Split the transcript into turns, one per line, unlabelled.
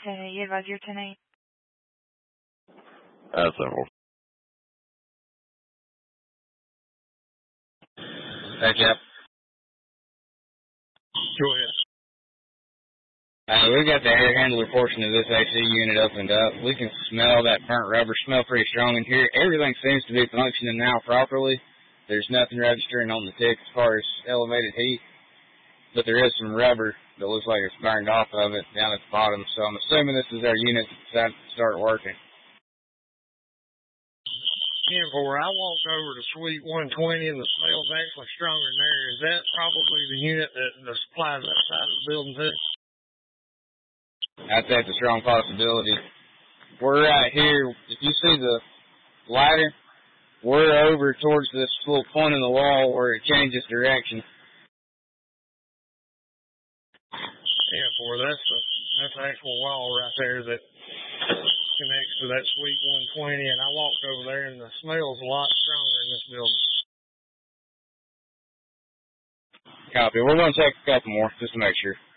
10-8. You advise your 10-8.
Several.
Hey, Jeff.
Go ahead.
We've got the air handler portion of this AC unit opened up. We can smell that burnt rubber smell pretty strong in here. Everything seems to be functioning now properly. There's nothing registering on the tick as far as elevated heat, but there is some rubber that looks like it's burned off of it down at the bottom, so I'm assuming this is our unit that decided to start working.
10-4, I walked over to Suite 120 and the smell's actually stronger in there. Is that probably the unit that supplies that side of the building too?
I'd say it's a strong possibility. We're right here. If you see the ladder, we're over towards this little point in the wall where it changes direction.
10-4, that's the actual wall right there that connects to that Suite 120, and I walked over there and the smell's a lot stronger in this building.
Copy. We're going to take a couple more just to make sure.